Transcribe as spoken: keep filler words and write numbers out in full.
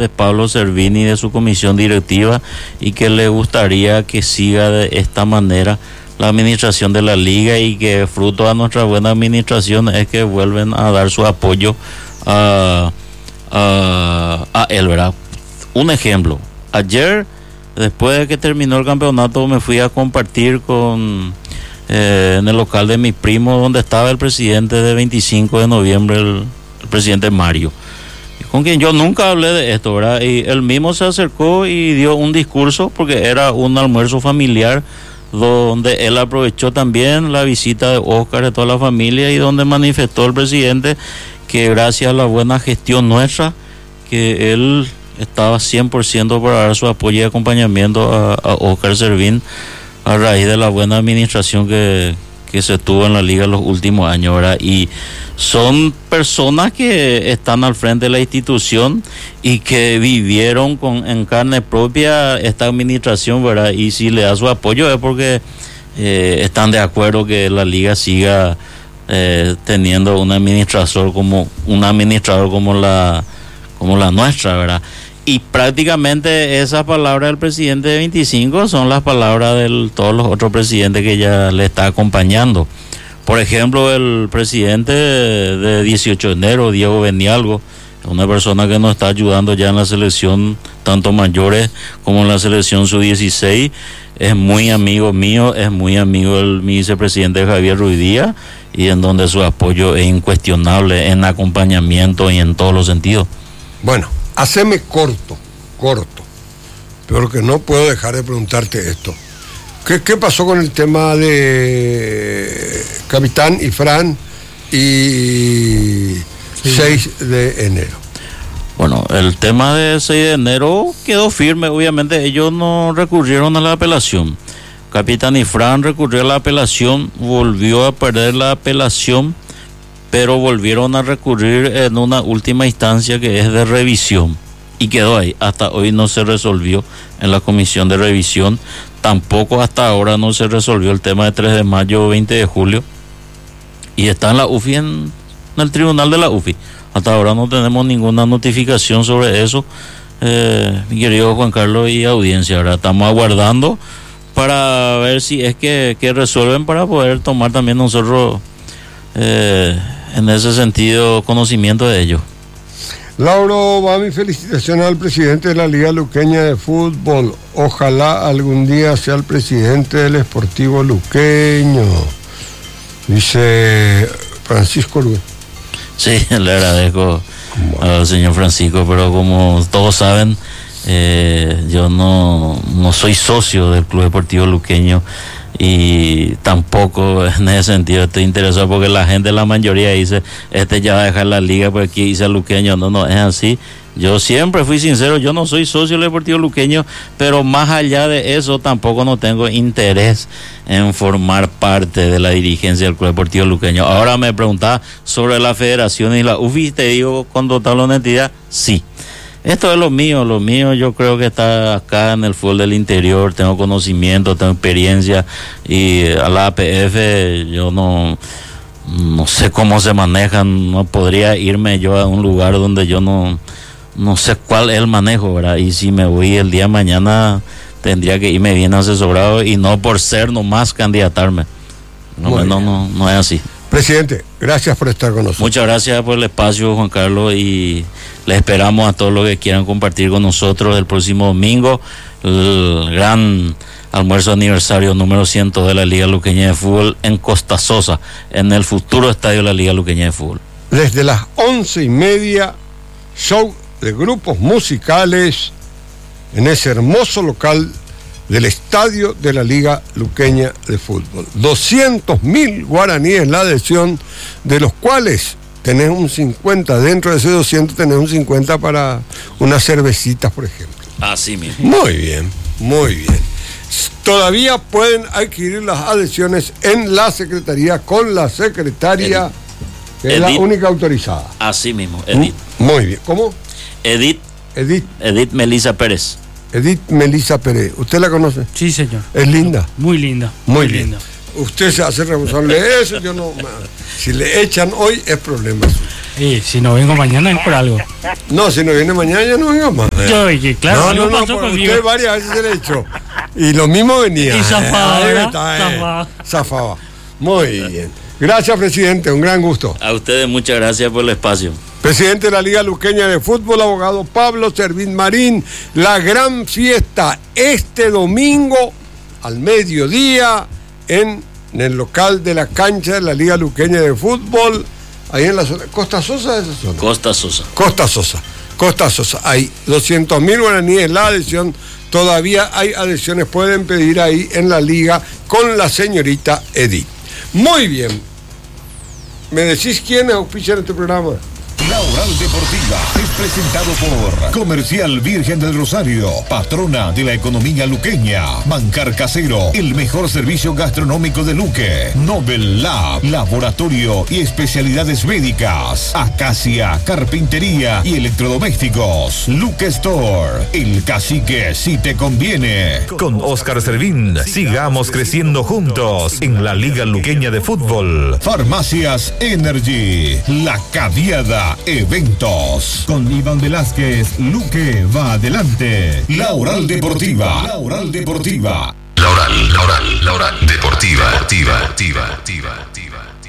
de Pablo Servini y de su comisión directiva, y que le gustaría que siga de esta manera la administración de la liga, y que fruto de nuestra buena administración es que vuelven a dar su apoyo a, a, a él, ¿verdad? Un ejemplo, ayer, después de que terminó el campeonato, me fui a compartir con eh, en el local de mi primo, donde estaba el presidente de veinticinco de noviembre, el, el presidente Mario, con quien yo nunca hablé de esto, ¿verdad? Y él mismo se acercó y dio un discurso, porque era un almuerzo familiar, donde él aprovechó también la visita de Oscar, de toda la familia, y donde manifestó el presidente que gracias a la buena gestión nuestra, que él estaba cien por ciento para dar su apoyo y acompañamiento a, a Oscar Servín, a raíz de la buena administración que, que se tuvo en la liga en los últimos años, ¿verdad? Y son personas que están al frente de la institución y que vivieron con en carne propia esta administración, ¿verdad? Y si le da su apoyo es porque eh, están de acuerdo que la liga siga eh, teniendo un administrador como un administrador como la como la nuestra, ¿verdad? Y prácticamente esas palabras del presidente de veinticinco son las palabras de todos los otros presidentes que ya le está acompañando. Por ejemplo, el presidente de dieciocho de enero, Diego Benialgo, una persona que nos está ayudando ya en la selección, tanto mayores como en la selección sub dieciséis, es muy amigo mío, es muy amigo del mi vicepresidente Javier Ruiz Díaz, y en donde su apoyo es incuestionable en acompañamiento y en todos los sentidos. Bueno, haceme corto, corto, pero que no puedo dejar de preguntarte esto. ¿Qué, qué pasó con el tema de Capitán y Fran y sí. seis de enero? Bueno, el tema de seis de enero quedó firme. Obviamente ellos no recurrieron a la apelación. Capitán y Fran recurrió a la apelación, volvió a perder la apelación, pero volvieron a recurrir en una última instancia que es de revisión, y quedó ahí. Hasta hoy no se resolvió en la comisión de revisión. Tampoco hasta ahora no se resolvió el tema de tres de mayo, veinte de julio, y está en la U F I, en, en el tribunal de la U F I. Hasta ahora no tenemos ninguna notificación sobre eso, eh, mi querido Juan Carlos y audiencia, ¿verdad? Estamos aguardando para ver si es que, que resuelven, para poder tomar también nosotros eh, en ese sentido conocimiento de ello. Lauro, va mi felicitación al presidente de la Liga Luqueña de Fútbol. Ojalá algún día sea el presidente del Sportivo Luqueño, dice Francisco Luis. Sí, le agradezco bueno. al señor Francisco, pero como todos saben, eh, yo no, no soy socio del Club Deportivo Luqueño, y tampoco en ese sentido estoy interesado, porque la gente, la mayoría dice, este ya va a dejar la liga porque dice Luqueño. No, no es así. Yo siempre fui sincero, yo no soy socio del Deportivo Luqueño, pero más allá de eso tampoco no tengo interés en formar parte de la dirigencia del Club Deportivo Luqueño. Ahora me preguntaba sobre la federación y la U F I, te digo con total honestidad, sí. Esto es lo mío, lo mío yo creo que está acá en el fútbol del interior, tengo conocimiento, tengo experiencia, y a la A P F yo no, no sé cómo se manejan, no podría irme yo a un lugar donde yo no, no sé cuál es el manejo, ¿verdad? Y si me voy el día de mañana tendría que irme bien asesorado, y no por ser nomás candidatarme. No, no, no, no es así. Presidente, gracias por estar con nosotros. Muchas gracias por el espacio, Juan Carlos, y les esperamos a todos los que quieran compartir con nosotros el próximo domingo el gran almuerzo aniversario número cien de la Liga Luqueña de Fútbol en Costa Sosa, en el futuro estadio de la Liga Luqueña de Fútbol. Desde las once y media, show de grupos musicales en ese hermoso local del estadio de la Liga Luqueña de Fútbol. doscientos mil guaraníes la adhesión, de los cuales tenés un cincuenta, dentro de esos doscientos tenés un cincuenta para unas cervecitas, por ejemplo. Así mismo. Muy bien, muy bien. Todavía pueden adquirir las adhesiones en la Secretaría con la secretaria, Edith, que es Edith, la única autorizada. Así mismo, Edith. Muy bien. ¿Cómo? Edith. Edith. Edith Melisa Pérez. Edith Melisa Pérez, ¿usted la conoce? Sí, señor. ¿Es linda? Muy linda. Muy, muy linda. Usted se hace responsable de eso, yo no. Si le echan hoy es problema suyo. Y si no vengo mañana es por algo. No, si no viene mañana ya no venga más. Yo, y claro, no, algo no, no, pasó por conmigo. usted varias veces se le echó. Y lo mismo venía. Y zafaba, Ahí ¿verdad? está, eh. Zafaba. Zafaba. Muy bien. Gracias, presidente. Un gran gusto. A ustedes muchas gracias por el espacio. Presidente de la Liga Luqueña de Fútbol, abogado Pablo Servín Marín. La gran fiesta este domingo al mediodía en, en el local de la cancha de la Liga Luqueña de Fútbol, ahí en la zona. ¿Costa Sosa es esa zona? Costa Sosa. Costa Sosa. Costa Sosa. Hay doscientos mil guaraníes la adhesión. Todavía hay adhesiones. Pueden pedir ahí en la liga con la señorita Edith. Muy bien. ¿Me decís quién es auspiciar este programa? La Oral Deportiva es presentado por Comercial Virgen del Rosario, patrona de la economía luqueña. Bancar Casero, el mejor servicio gastronómico de Luque. Nobel Lab, laboratorio y especialidades médicas. Acacia, carpintería y electrodomésticos. Luque Store, el cacique si te conviene. Con Oscar Servín, sigamos creciendo juntos en la Liga Luqueña de Fútbol. Farmacias Energy, La Cadiada Eventos. Con Iván Velázquez, Luque va adelante. La Oral Deportiva. La Oral Deportiva. La Oral, la Oral, la Oral Deportiva, activa, activa, activa, activa.